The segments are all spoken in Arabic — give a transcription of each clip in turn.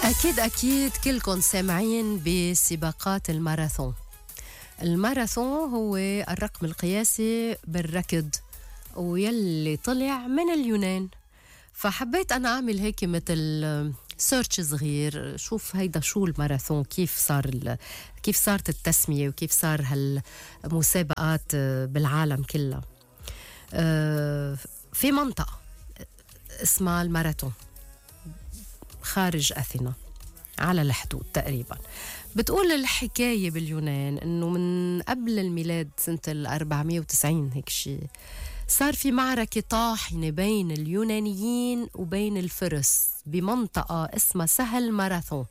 أكيد كلكم سامعين بسباقات الماراثون. الماراثون هو الرقم القياسي بالركض ويلي طلع من اليونان، فحبيت أنا أعمل هيك مثل سيرش صغير شوف هيدا شو الماراثون، كيف صارت التسمية وكيف صار هالمسابقات بالعالم كله. في منطقة اسمها الماراثون خارج أثينا على الحدود تقريبا. بتقول الحكاية باليونان إنه من قبل الميلاد سنة 490 هيك شيء صار في معركة طاحنة بين اليونانيين وبين الفرس بمنطقة اسمها سهل ماراثون.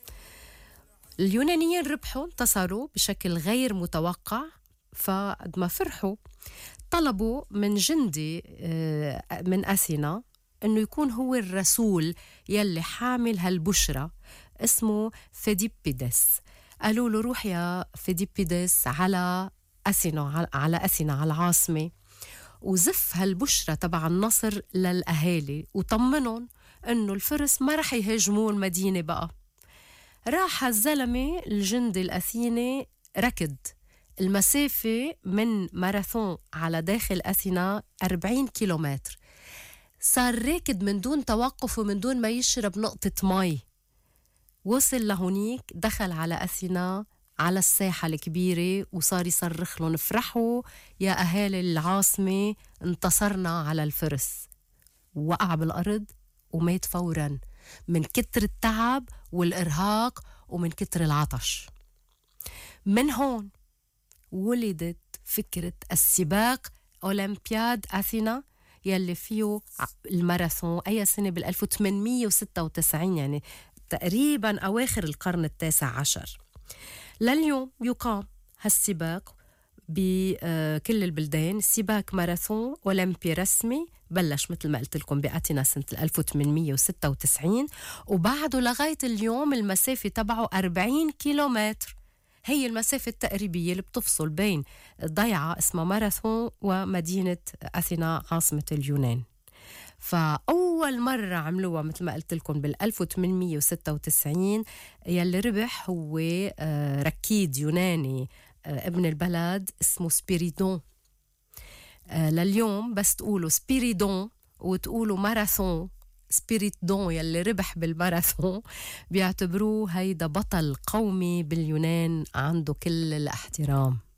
اليونانيين ربحوا، انتصروا بشكل غير متوقع، فقد ما فرحوا طلبوا من جندي من أثينا إنه يكون هو الرسول يلي حامل هالبشرة، اسمه فيديبيدس. قالوا له روح يا فيديبيدس على أثينا، على العاصمة، وزف هالبشرة تبع النصر للأهالي وطمنهم إنه الفرس ما رح يهاجموا المدينة بقى. راح الزلمة الجندي الأثيني ركض المسافة من ماراثون على داخل أثينا 40 كيلومتر، صار راكد من دون توقف ومن دون ما يشرب نقطة مي. وصل لهونيك، دخل على أثينا على الساحة الكبيرة وصار يصرخ لهم افرحوا يا أهالي العاصمة، انتصرنا على الفرس. وقع بالأرض ومات فوراً من كتر التعب والإرهاق ومن كتر العطش. من هون ولدت فكرة السباق أولمبياد أثينا يلي فيه الماراثون أي سنة 1896، يعني تقريبا أواخر القرن التاسع عشر. لليوم يقام هالسباق بكل البلدان، سباق ماراثون أولمبي رسمي بلش مثل ما قلت لكم بأثينا سنة 1896، وبعده لغاية اليوم المسافة تبعه 40 كيلومتر. هي المسافة التقريبية اللي بتفصل بين ضيعة اسمها ماراثون ومدينة أثينا عاصمة اليونان. فأول مرة عملوها مثل ما قلت لكم 1896. يلي ربح هو ركيد يوناني ابن البلد اسمه سبيريدون. لليوم بس تقولوا سبيريدون وتقولوا ماراثون، سبيريدون يلي ربح بالماراثون بيعتبروه هيدا بطل قومي باليونان، عنده كل الاحترام.